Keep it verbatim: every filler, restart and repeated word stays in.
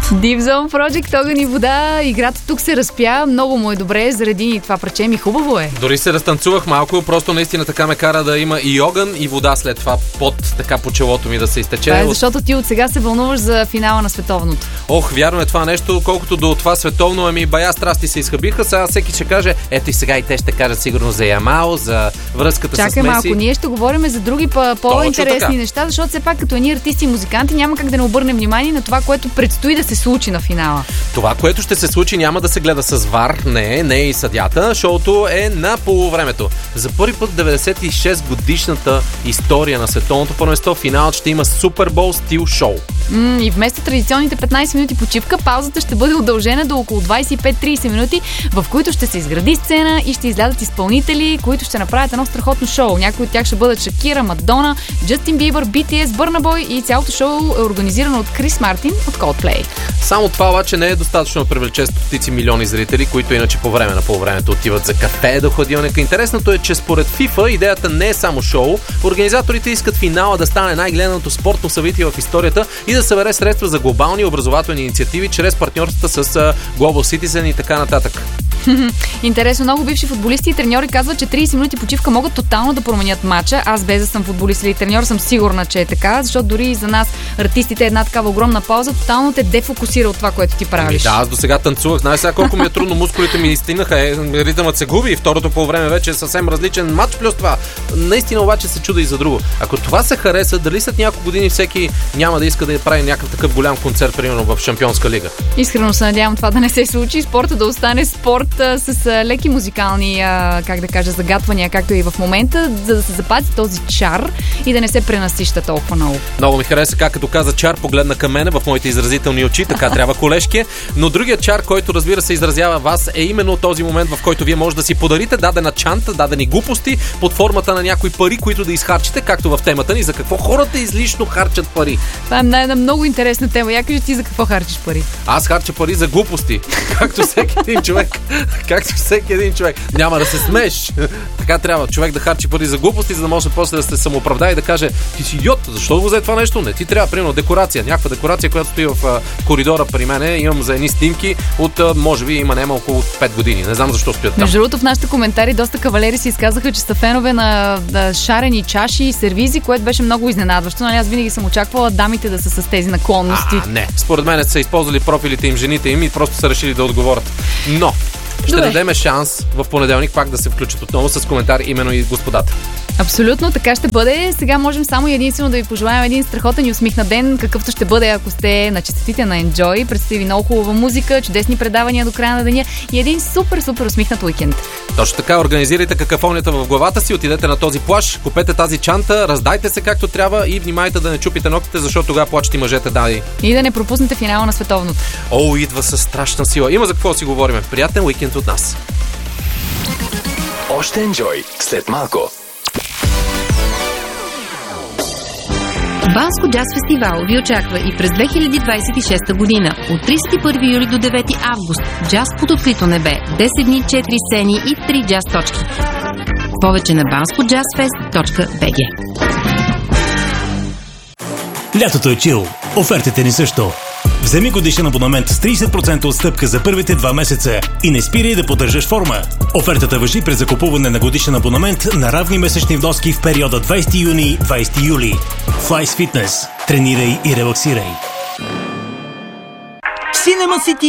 Deep Zone Project, огън и вода. Играта тук се разпя. Много му е добре. Заради това парче ми хубаво е. Дори се разтанцувах малко. Просто наистина така ме кара да има и огън, и вода след това под така по челото ми да се изтече. Това е защото ти от сега се вълнуваш за финала на световното. Ох, вярно е това нещо. Колкото до това световно, ами бая страсти се изхабиха. Сега всеки ще каже, ето и сега и те ще кажат сигурно за Ямал, за връзката Чакай с Меси. малко, ние ще говорим за други по-интересни неща, защото все пак като едни артисти и музиканти няма как да не обърнем внимание на това, което предстои да се случи на финала. Това, което ще се случи, няма да се гледа с вар, не, не и съдята. Шоуто е на полувремето. За първи път деветдесет и шест годишната история на световното първенство, финалът ще има Супер Бол стил шоу. М- и вместо традиционните петнайсет минути почивка, паузата ще бъде удължена до около двайсет и пет до трийсет минути, в които ще се изгради сцена и ще излязат изпълнители, които ще направят едно страхотно шоу. Някои от тях ще бъдат Шакира, Мадона, Джастин Бибър, Би Ти Ес, Бърна Бой и цялото шоу е организирано от Крис Мартин от Coldplay. Само това обаче не е достатъчно да привлече стотици милиони зрители, които иначе по време на полувремето отиват за кафе до хладилника. Интересното е, че според FIFA идеята не е само шоу. Организаторите искат финала да стане най-гледаното спортно събитие в историята и да събере средства за глобални образователни инициативи чрез партньорствата с Global Citizen и така нататък. Интересно, много бивши футболисти и треньори казват, че трийсет минути почивка могат тотално да променят матча. Аз без да съм футболист или треньор съм сигурна, че е така, защото дори и за нас, артистите, една такава огромна пауза тотално те дефокусира от това, което ти правиш. Да, аз до сега танцувах. Знаеш сега колко ми е трудно, мускулите ми стигнаха, е, ритъмът се губи и второто по време вече е съвсем различен матч плюс това. Наистина обаче се чуда и за друго. Ако това се хареса, дали след няколко години всеки няма да иска да прави някакъв такъв голям концерт, примерно в Шампионска лига? Искрено се надявам това да не се случи. Спорта да остане спорт а, с а, леки музикални, а, как да кажа, загатвания, както и в момента, за да се запази този чар и да не се пренасища толкова много. Много ми хареса как като каза чар, погледна към мене в моите изразителни очи, така трябва колежки. Но другият чар, който разбира се изразява вас, е именно този момент, в който вие може да си подарите дадена чанта, дадени глупости под формата на някои пари, които да изхарчите, както в темата ни за какво хората излишно харчат пари. Това е една много интересна тема. Я кажи ти за какво харчиш пари? Аз харча пари за глупости, както всеки един човек. Както всеки един човек. Няма да се смееш. Така трябва човек да харчи пари за глупости, за да може после да се самооправда и да каже: ти си идиот, защо го взе това нещо? Не, ти трябва, примерно, декорация. Някаква декорация, която стои в а, коридора при мене. Имам за едни снимки от, а, може би, има нема около пет години. Не знам защо стоят там. Между другото, в нашите коментари доста кавалери си изказаха, че са фенове на, на шарени чаши и сервизи, което беше много изненадващо. Но аз винаги съм очаквала дамите да са с тези наклонности. А, не. Според мен са използвали профилите им, жените им и просто са решили да отговорят. Но ще Добре. дадем шанс в понеделник пак да се включат отново с коментар именно и господата. Абсолютно, така ще бъде. Сега можем само и единствено да ви пожелаем един страхотен и усмихнат ден, какъвто ще бъде, ако сте на честотите на Enjoy. Предстои ви много хубава музика, чудесни предавания до края на деня и един супер, супер усмихнат уикенд. Точно така, организирайте какафонията в главата си, отидете на този плаж, купете тази чанта, раздайте се както трябва и внимайте да не чупите ногтите, защото тогава плачат и мъжете, дай. И да не пропуснете финала на световното. О, идва със страшна сила. Има за какво да си говорим. Приятен уикенд от нас. Още Enjoy след малко. Банско джаз фестивал ви очаква и през две хиляди двайсет и шеста година. От трийсет и първи юли до девети август. Джаз под открито небе. десет дни, четири сцени и три джаз точки. Повече на банско джаз фест точка би джи. Лятото е чил. Офертите ни също. Вземи годишен абонамент с трийсет процента отстъпка за първите два месеца и не спирай да поддържаш форма. Офертата важи през закупуване на годишен абонамент на равни месечни вноски в периода двайсети юни – двайсети юли. Fly с Fitness. Тренирай и релаксирай. Cinema City